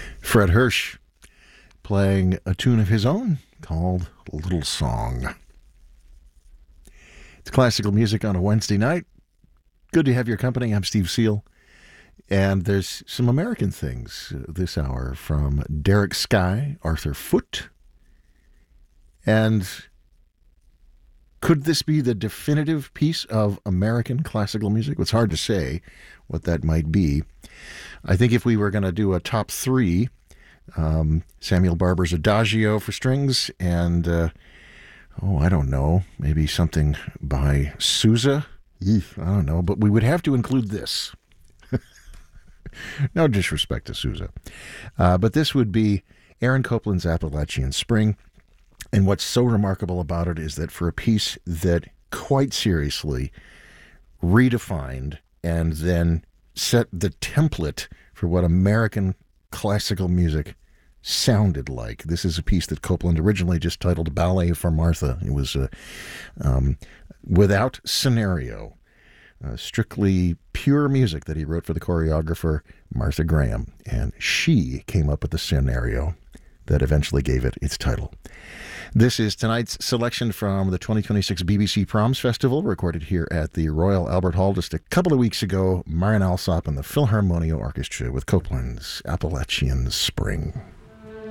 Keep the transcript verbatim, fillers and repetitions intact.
Fred Hirsch playing a tune of his own called Little Song. It's classical music on a Wednesday night. Good to have your company. I'm Steve Seal. And there's some American things this hour from Derek Skye, Arthur Foote. And could this be the definitive piece of American classical music? It's hard to say what that might be. I think if we were going to do a top three, um, Samuel Barber's Adagio for strings and, uh, oh, I don't know, maybe something by Sousa. I don't know, but we would have to include this. No disrespect to Sousa. Uh, but this would be Aaron Copland's Appalachian Spring. And what's so remarkable about it is that for a piece that quite seriously redefined and then set the template for what American classical music sounded like. This is a piece that Copland originally just titled Ballet for Martha. It was uh, um, without scenario. Uh, strictly pure music that he wrote for the choreographer Martha Graham, and she came up with the scenario that eventually gave it its title. This is tonight's selection from the twenty twenty-six B B C Proms Festival, recorded here at the Royal Albert Hall just a couple of weeks ago. Marian Alsop and the Philharmonia Orchestra with Copland's Appalachian Spring.